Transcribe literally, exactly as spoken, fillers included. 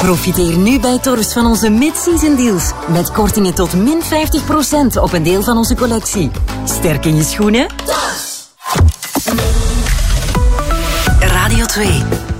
Profiteer nu bij Torfs van onze mid-season deals. Met kortingen tot min vijftig procent op een deel van onze collectie. Sterk in je schoenen? Radio twee.